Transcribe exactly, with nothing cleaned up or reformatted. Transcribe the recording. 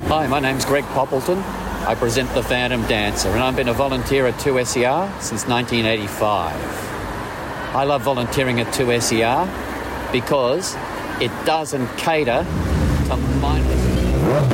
Hi, my name's Greg Poppleton. I present The Phantom Dancer, and I've been a volunteer at two S E R since nineteen eighty-five. I love volunteering at two S E R because it doesn't cater to mindless...